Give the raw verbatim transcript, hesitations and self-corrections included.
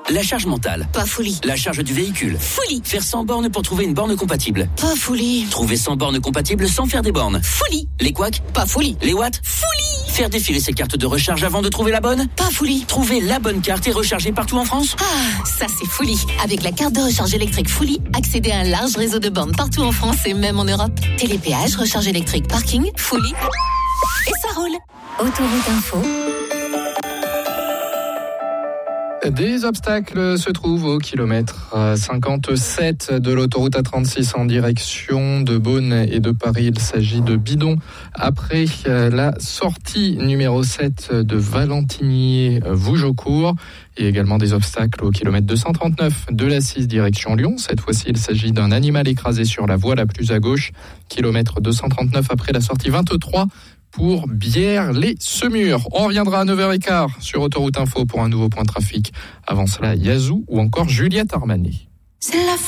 La charge mentale. Pas folie. La charge du véhicule. Folie. Faire cent bornes pour trouver une borne compatible. Pas folie. Trouver cent bornes compatibles sans faire des bornes. Folie. Les couacs. Pas folie. Les watts. Folie. Faire défiler ses cartes de recharge avant de trouver la bonne. Pas folie. Trouver la bonne carte et recharger partout en France. Ah, ça c'est folie. Avec la carte de recharge électrique Folie, accédez à un large réseau de bornes partout en France et même en Europe. Télépéage, recharge électrique, parking, Folie. Et ça roule. Autoroute Info. Des obstacles se trouvent au kilomètre cinquante-sept de l'autoroute A trente-six en direction de Beaune et de Paris. Il s'agit de bidons après la sortie numéro sept de Valentinier-Vougeaucourt. Et également des obstacles au kilomètre deux cent trente-neuf de l'A six direction Lyon. Cette fois-ci, il s'agit d'un animal écrasé sur la voie la plus à gauche. Kilomètre deux cent trente-neuf après la sortie vingt-trois pour Bière-les-Semurs. On reviendra à neuf heures quinze sur Autoroute Info pour un nouveau point de trafic. Avant cela, Yazoo ou encore Juliette Armanet. C'est la